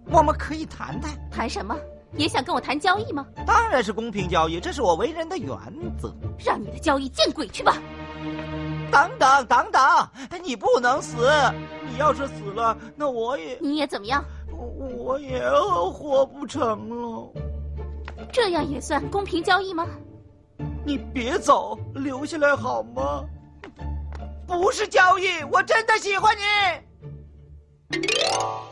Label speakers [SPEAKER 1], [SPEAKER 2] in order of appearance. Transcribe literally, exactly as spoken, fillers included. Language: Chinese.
[SPEAKER 1] 我们可以谈谈。
[SPEAKER 2] 谈什么？也想跟我谈交易吗？
[SPEAKER 1] 当然是公平交易，这是我为人的原则。
[SPEAKER 2] 让你的交易见鬼去吧！
[SPEAKER 1] 等等等等，你不能死！你要是死了，那我也……
[SPEAKER 2] 你也怎么样？
[SPEAKER 1] 我也活不成了。
[SPEAKER 2] 这样也算公平交易吗？
[SPEAKER 1] 你别走，留下来好吗？不是交易，我真的喜欢你。